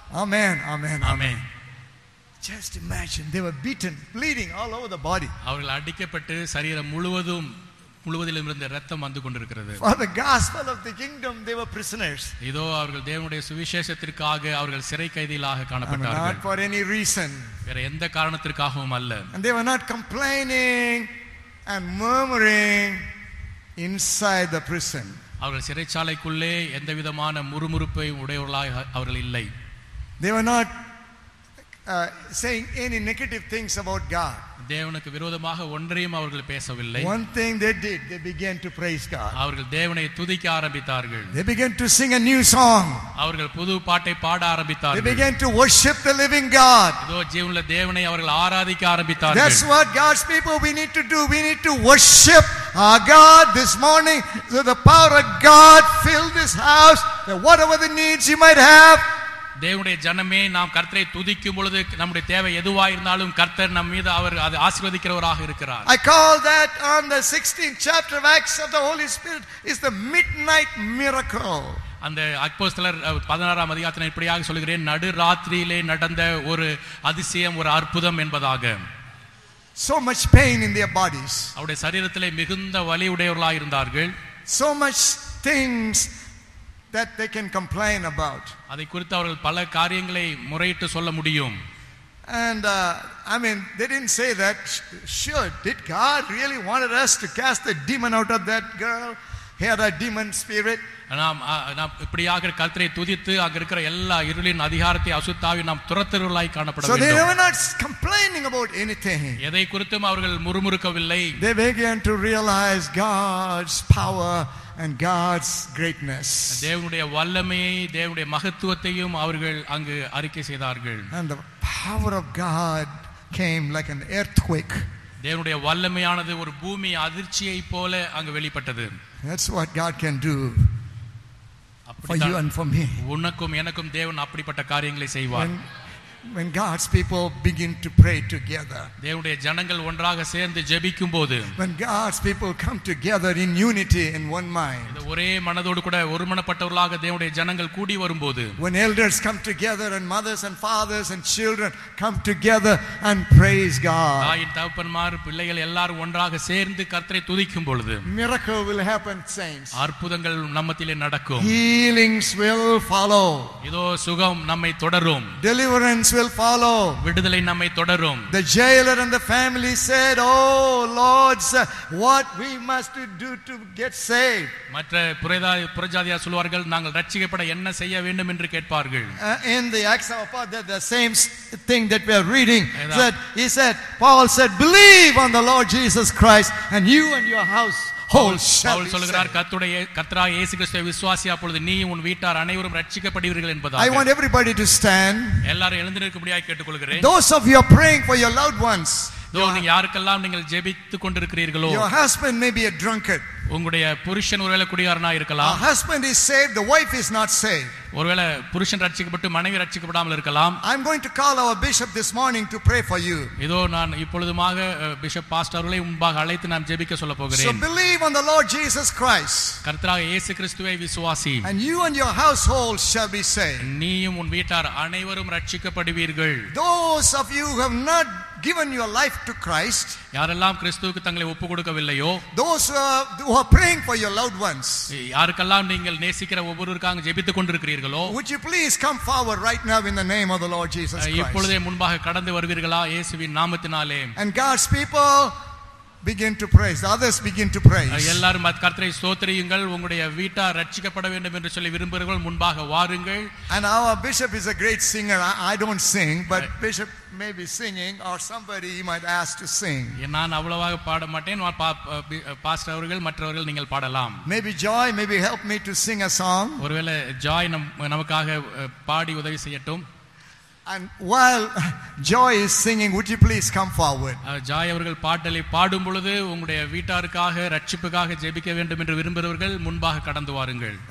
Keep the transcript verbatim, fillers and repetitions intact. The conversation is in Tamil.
Amen, amen, amen. Amen. Just imagine, they were beaten, bleeding all over the body. அவர்கள் அடிக்கப்பட்டு சரீரம் முழுவதும் முழுவதிலும் இருந்த இரத்தம் வந்து கொண்டிருக்கிறது. For the gospel of the kingdom they were prisoners. இதோ அவர்கள் தேவனுடைய சுவிசேஷத்திற்காக அவர்கள் சிறை கைதிகளாக Not காணப்பட்டார்கள். for any reason. வேற எந்த காரணத்திற்காகவும் அல்ல. And they were not complaining and murmuring inside the prison. அவர்கள் சிறைச்சாலைக்குள்ளே எந்த விதமான முறுமுறுப்பை உடையவர்களாக அவர்கள் இல்லை. They were not uh, saying any negative things about God. தேவனுக்கு விரோதமாக ஒன்றையும் அவர்கள் பேசவில்லை. One thing they did, they began to praise God. அவர்கள் தேவனை துதிக்க ஆரம்பித்தார்கள். They began to sing a new song. அவர்கள் புது பாட்டை பாட They ஆரம்பித்தார்கள். began to worship the living God. இதோ ஜீவனுள்ள தேவனை அவர்கள் ஆராதிக்க ஆரம்பித்தார்கள். That's what God's people we need to do. We need to worship our God this morning. So the power of God fill this house. That whatever the needs you might have, தேவனுடைய ஜனமே நாம் கர்த்தரை துதிக்கும் பொழுது நம்முடைய தேவை எதுவா இருந்தாலும் கர்த்தர் நம் மீது அவர் அதை ஆசீர்வதிக்கிறவராக இருக்கிறார். I call that on the sixteenth chapter of Acts of the Holy Spirit is the midnight miracle. அந்த அப்போஸ்தலர் பதினாறாம் அதிகாரத்தில் இப்படியாக சொல்கிறேன், நடு ராத்திரியிலே நடந்த ஒரு அதிசயம், ஒரு அற்புதம் என்பதாக. So much pain in their bodies. அவருடைய சரீரத்திலே மிகுந்த வலி உடையவர்களாக இருந்தார்கள். So much things that they can complain about. அதை குறித்து அவர்கள் பல காரியங்களை முறையிட்டு சொல்ல முடியும். And uh, I mean, they didn't say that. Sure, did God really wanted us to cast the demon out of that girl? He had a demon spirit. நாம் நாம் இப்படியாக கர்த்தரை துதித்து அங்க இருக்கிற எல்லா இருளின் அதிகாரத்தை அசுத்தாவி நாம் துரத்துகிறவர்களாய் காணப்பட So they வேண்டும். were not complaining about anything. எதை குறித்தும் அவர்கள் முறுமுறுக்கவில்லை. They began to realize God's power and God's greatness. தேவனுடைய வல்லமையை, தேவனுடைய மகத்துவத்தையும் அவர்கள் அங்கு அறிக்கை செய்தார்கள். And the power of God came like an earthquake. தேவனுடைய வல்லமையானது ஒரு பூமி அதிர்ச்சியை போல அங்கு வெளிப்பட்டது. That's what God can do for you and for me. உனக்கும் எனக்கும் தேவன் அப்படிப்பட்ட காரியங்களை செய்வார். When, when God's people begin to pray together. தேவனுடைய ஜனங்கள் ஒன்றாக சேர்ந்து ஜெபிக்கும் போது, When God's people come together in unity in one mind. இந்த ஒரே மனதோடு கூட ஒருமனப்பட்டவர்களாக தேவனுடைய ஜனங்கள் கூடி வரும்போது, When elders come together and mothers and fathers and children come together and praise God. தாயின் தகப்பன்மார் பிள்ளைகள் எல்லாரும் ஒன்றாக சேர்ந்து கர்த்தரை துதிக்கும் பொழுது Miracle will happen, saints. அற்புதங்கள் நம்மத்திலே நடக்கும். Healings will follow. இதோ சுகம் நம்மை தொடரும். Deliverance will follow. விடுதலை நம்மை தொடரும். The jailer and the family said, "Oh Lord, what we must do to get saved." மற்ற புரதா புரஜாதியார் சொல்வார்கள், நாங்கள் ரட்சிக்கப்பட என்ன செய்ய வேண்டும் என்று கேட்பார்கள். Uh, in the Acts of Apostles, that the same thing that we are reading, that he said, Paul said, "Believe on the Lord Jesus Christ, and you and your house." Pavul சொல்கிறார், கர்த்தருடைய கர்த்தராகிய இயேசு கிறிஸ்துவை விசுவாசியா பொழுது நீ உன் வீட்டார் அனைவரும் ரட்சிக்கப்படுவீர்கள் என்பதாக. I want everybody to stand. எல்லாரும் எழுந்து நிற்கும்படியாக கேட்டுக்கொள்கிறேன். Those of you are praying for your loved ones. நீங்க யாருக்கெல்லாம் நீங்கள் ஜெபித்துக் கொண்டிருக்கிறீர்களோ, your husband may be a drunkard. உங்களுடைய புருஷன் ஒருவேளை குடிகாரனா இருக்கலாம். A husband is saved, the wife is not saved. ஒருவேளை புருஷன் ரட்சிக்கப்பட்டு மனைவி ரட்சிக்கப்படாமல் இருக்கலாம். I'm going to call our bishop this morning to pray for you. இதோ நான் இப்பொழுதுமாக பிஷப் பாஸ்டர் அவர்களை முன்பாக அழைத்து நான் ஜெபிக்க சொல்ல போகிறேன். So believe on the Lord Jesus Christ. கர்த்தராகிய இயேசு கிறிஸ்துவை விசுவாசி. And you and your household shall be saved. நீயும் உன் வீட்டார் அனைவரும் ரட்சிக்கப்படுவீர்கள். Those of you who have not given your life to Christ, யாரெல்லாம் கிறிஸ்துவுக்கு தங்களை ஒப்பு கொடுக்கவில்லையோ, those who are, who are praying for your loved ones, யாருக்கெல்லாம் நீங்கள் நேசிக்கிற ஒவ்வொருவருக்காக ஜெபித்துக் கொண்டிருக்கிறீர்களோ, would you please come forward right now in the name of the Lord Jesus Christ. இப்பொழுதே முன்பாக கடந்து வருவீர்களா இயேசுவின் நாமத்தினாலே. And God's people begin to praise. The others begin to praise. எல்லாரும் கர்த்தரை ஸ்தோத்திரியுங்கள். உங்களுடைய வீட்டார் ரட்சிக்கப்பட வேண்டும் என்று சொல்லி விரும்புகிறவர்கள் முன்பாக வாருங்கள். And our bishop is a great singer. I, I don't sing, but bishop may be singing, or somebody he might ask to sing. நான் அவ்வளவாக பாட மாட்டேன். பாஸ்டர் அவர்கள் மற்றவர்கள் நீங்கள் பாடலாம். Maybe Joy maybe help me to sing a song. ஒருவேளை ஜாய் நமக்காக பாடி உதவி செய்யட்டும். And while Joy is singing, would you please come forward? Joy அவர்கள் பாடலை பாடும் பொழுது உங்களுடைய வீட்டாருக்காக ரட்சிப்புக்காக ஜெபிக்க வேண்டும் என்று விரும்புகிறவர்கள் முன்பாக கடந்து வாருங்கள்.